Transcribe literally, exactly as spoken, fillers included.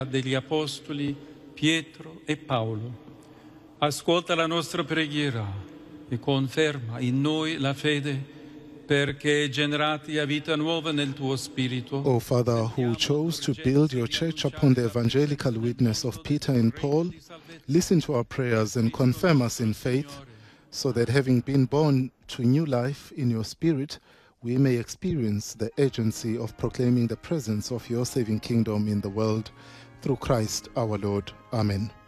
degli Apostoli Pietro e Paolo. Ascolta la nostra preghiera e conferma in noi la fede, perché generati a vita nuova nel tuo Spirito. O Father, who chose to build your church upon the evangelical witness of Peter and Paul, listen to our prayers and confirm us in faith, so that having been born to new life in your Spirit, we may experience the urgency of proclaiming the presence of your saving kingdom in the world. Through Christ our Lord. Amen.